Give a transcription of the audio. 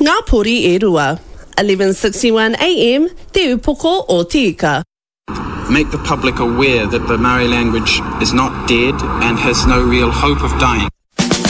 Ngā pori e rua. 11:61 a.m. Te upoko o Tika. Make the public aware that the Maori language is not dead and has no real hope of dying.